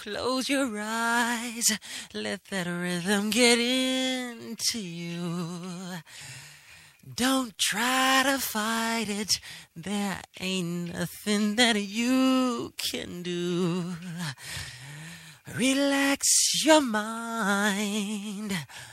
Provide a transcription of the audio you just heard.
Close your eyes, let that rhythm get into you. Don't try to fight it, there ain't nothing that you can do. Relax your mind,